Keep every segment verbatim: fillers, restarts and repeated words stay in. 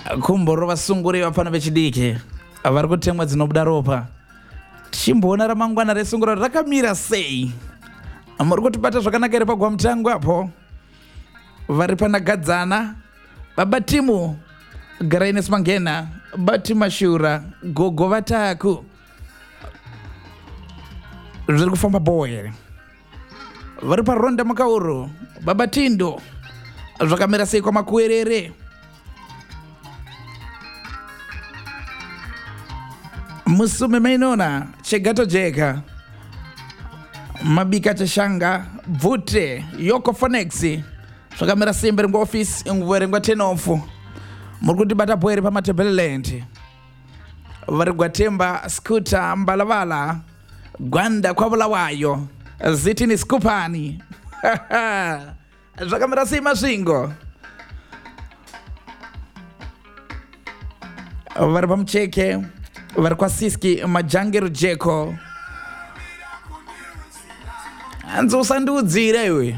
kumboro vasunguri vapana vechidiki vari kutemwa dzinobuda ropa. Tichimboona ramangwana resunguro rakamira sei. Muri kutibata zvakanaka here pagwamutangu apo. Vari panagadzana baba Timu Garaines Mangena, Bati Mashura, Gogo Vataku. Zviri kufamba boy. Vari paronda mukauro baba Tindo. Zvakamira sei kwamakuerere. Musume Mainona Chegato Jeka Mabika Chashanga Vute Yoko Fonexi Zvakamira sei mberi muoffice inguvere ngwatenofu. Muri kutibata bwere pamatebeleland. Vari Gwatemba Scooter Mbalavala Gwanda Kwabulawayo Zitini Skupani. Zvakamira sei masvingo. Vari pamucheke vari kwaSiski Majange Rujeko. Hanzi usandiudzire iwe.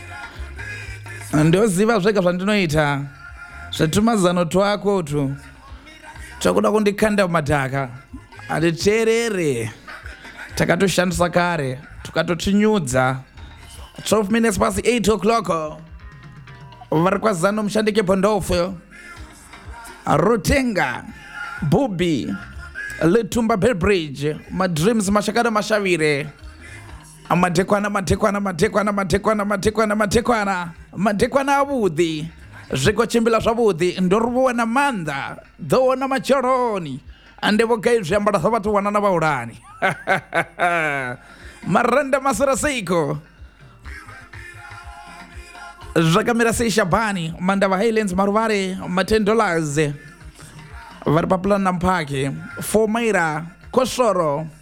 Ndoziva zvega zvandinoita. Zvetumazano twako tu twakuda kundikanda mumadhaka handiteerere. Takatoshandisa kare tukatotinyudza. twelve minutes past eight o'clock. Vari kwaZanu Mushandike Pondofu Rutenga Bubi Letumba Belbridge Madreams Mashakada Mashavire Madekwana Madekwana Madekwana Madekwana Madekwana Madekwana Madekwana Abudhi Zviko chimbila zvabudhi ndoruvona manda dhona machoroni andevo kaizviambara zavatu wanana vaurani. Maranda masura seiko zvakamira sei Shabani Mandava Highlands Maruvare ten dollars vari papulana mpake Fomaira Kosoro